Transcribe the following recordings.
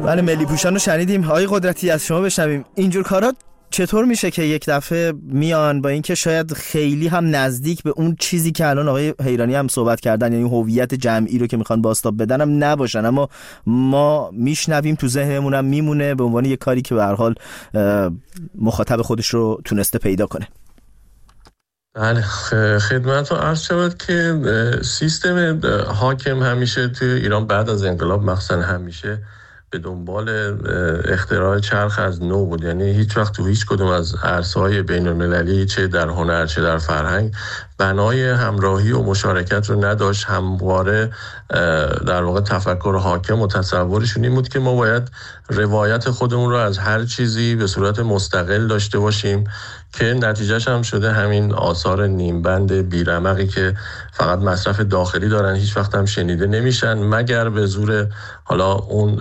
بله، ملی پوشان رو شنیدیم. آقای قدرتی از شما بشنویم اینجور کارا چطور میشه که یک دفعه میان با اینکه شاید خیلی هم نزدیک به اون چیزی که الان آقای حیرانی هم صحبت کردن، یعنی هویت جمعی رو که میخوان بازتاب بدن هم نباشن، اما ما میشنویم تو ذهنمون هم میمونه به عنوان یک کاری که به هر حال مخاطب خودش رو تونسته پیدا کنه. بله، خدمتتون عرض شود که سیستم حاکم همیشه توی ایران بعد از انقلاب مخصوصا همیشه به دنبال اختراع چرخ از نو بود. یعنی هیچ وقت تو هیچ کدوم از عرصه‌های بین‌المللی، چه در هنر چه در فرهنگ، بنای همراهی و مشارکت رو نداشت. همواره در واقع تفکر حاکم و تصورشون این بود که ما باید روایت خودمون رو از هر چیزی به صورت مستقل داشته باشیم که نتیجهش هم شده همین آثار نیمبند بیرمقی که فقط مصرف داخلی دارن، هیچ وقت هم شنیده نمیشن مگر به زور حالا اون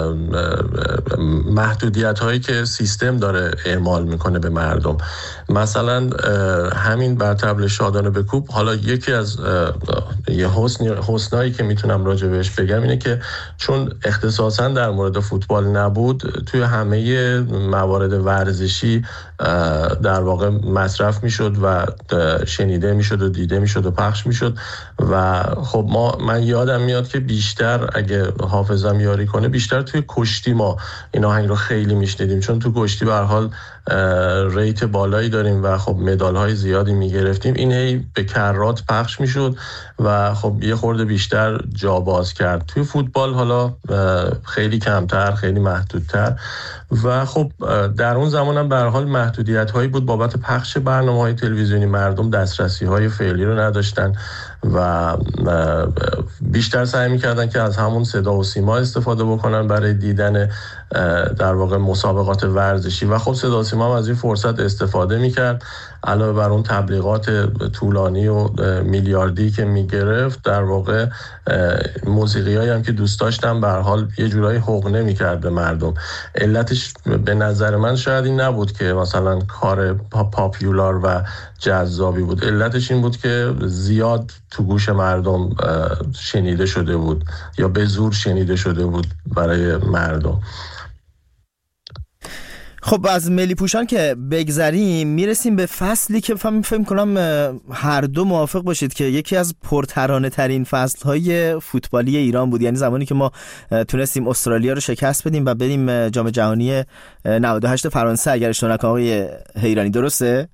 محدودیت هایی که سیستم داره اعمال میکنه به مردم. مثلا همین بر طبل شادانه بکوب، حالا یکی از یه حسنایی که میتونم راجع بهش بگم اینه که چون اختصاصا در مورد فوتبال نبود، توی همه موارد ورزشی در واقع مصرف میشد و شنیده میشد و دیده میشد و پخش میشد. و خب من یادم میاد که بیشتر، اگه حافظم یاری کنه، بیشتر توی کشتی ما این آهنگ رو خیلی میشنیدیم، چون تو کشتی به هر حال ریت بالایی داریم و خب مدال های زیادی میگرفتیم. این هی به کرات پخش میشد و خب یه خورده بیشتر جا باز کرد. توی فوتبال حالا خیلی کمتر، خیلی محدودتر. و خب در اون زمان هم به هر حال محدودیت هایی بود بابت پخش برنامه‌های تلویزیونی. مردم دسترسی های فعلی رو نداشتن و بیشتر سعی می‌کردن که از همون صدا و سیما استفاده بکنن برای دیدن در واقع مسابقات ورزشی و خب صدا و سیما هم از این فرصت استفاده می‌کرد. علاوه بر اون تبلیغات طولانی و میلیاردی که می‌گرفت، در واقع موسیقیایی هم که دوست داشتن به هر حال یه جورایی حقنه می‌کرد به مردم. علتش به نظر من شاید این نبود که مثلا کار پاپیولار و جذابی بود، علتش این بود که زیاد تو گوش مردم شنیده شده بود یا به زور شنیده شده بود برای مردم. خب از ملی پوشان که بگذریم میرسیم به فصلی که فکر کنم هر دو موافق باشید که یکی از پرترانه ترین فصل‌های فوتبالی ایران بود. یعنی زمانی که ما تونستیم استرالیا رو شکست بدیم و بریم جام جهانی 98 فرانسه، اگر اشتباه نکنم آقای حیرانی، درسته؟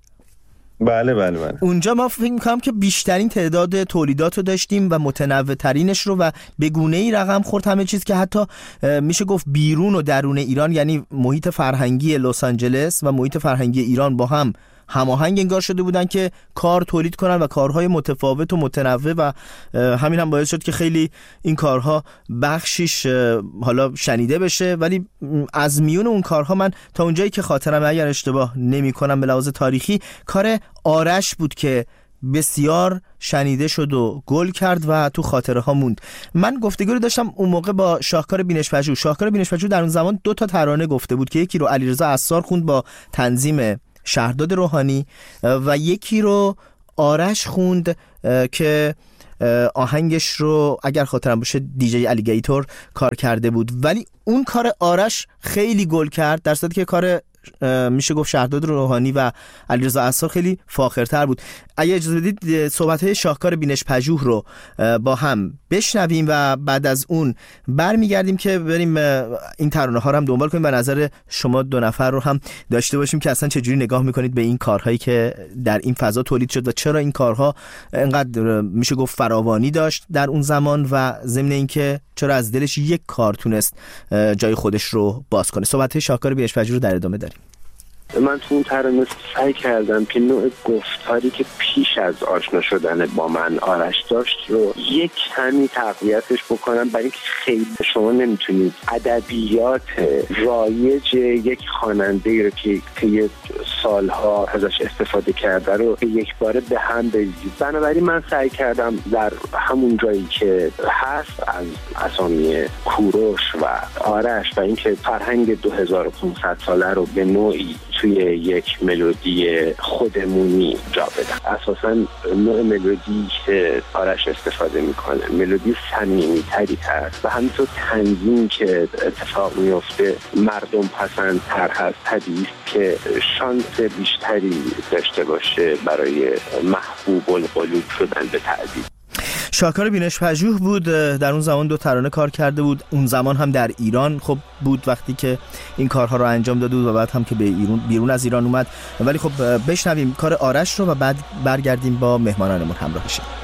بله. اونجا ما فکر می‌کنم که بیشترین تعداد تولیدات رو داشتیم و متنوع ترینش رو و به گونه‌ای رقم خورد همه چیز که حتی میشه گفت بیرون و درون ایران، یعنی محیط فرهنگی لس آنجلس و محیط فرهنگی ایران با هم هماهنگ انگار شده بودن که کار تولید کنن و کارهای متفاوت و متنوع و همین هم باعث شد که خیلی این کارها بخشیش حالا شنیده بشه. ولی از میون اون کارها من تا اونجایی که خاطرم، اگر اشتباه نمی کنم به لحاظ تاریخی، کار آرش بود که بسیار شنیده شد و گل کرد و تو خاطره ها موند. من گفتگوی داشتم اون موقع با شاهکار بینش‌پژوه. شاهکار بینش‌پژوه در اون زمان 2 تا ترانه گفته بود که یکی رو علیرضا عصار خوند با تنظیم شهرداد روحانی و یکی رو آرش خوند که آهنگش رو اگر خاطرم باشه دیجی الیگیتور کار کرده بود. ولی اون کار آرش خیلی گل کرد، در صورتی که کار میشه گفت شهرداد روحانی و علیرضا عصار خیلی فاخرتر بود. اگه اجازه بدید صحبت‌های شاهکار بینش‌پژوه رو با هم بشنویم و بعد از اون برمیگردیم که بریم این ترانه‌ها رو هم دنبال کنیم و نظر شما 2 نفر رو هم داشته باشیم که اصلا چجوری نگاه میکنید به این کارهایی که در این فضا تولید شد و چرا این کارها انقدر میشه گفت فراوانی داشت در اون زمان و ضمن اینکه چرا از دلش یک کار تونست جای خودش رو باز کنه. صحبت‌های شاهکار بینش‌پژوه رو در ادامه داریم. من تو اون ترانه سعی کردم که نوع گفتاری که پیش از آشنا شدن با من آرش داشت رو یک کمی تقویتش بکنم، برای اینکه خیلی شما نمیتونید ادبیات رایج یک خواننده رو که طی سالها ازش استفاده کرده رو یک باره به هم بریزید. بنابراین من سعی کردم در همون جایی که هست از اسامی کوروش و آرش و اینکه فرهنگ 2500 ساله رو به نوعی توی یک ملودی خودمونی جا بدم. اساساً نوع ملودی که آرش استفاده میکنه ملودی صمیمی‌تری هست و همینطور تنظیم که اتفاق میفته مردم پسندتر هست، طبیعی است که شانس بیشتری داشته باشه برای محبوب القلوب شدن به تعبیر. شاکار بینش پژوه بود، در اون زمان 2 ترانه کار کرده بود، اون زمان هم در ایران خب بود وقتی که این کارها رو انجام داده بود و بعد هم که به بیرون از ایران اومد. ولی خب بشنویم کار آرش رو و بعد برگردیم با مهمانانمون همراه شیم.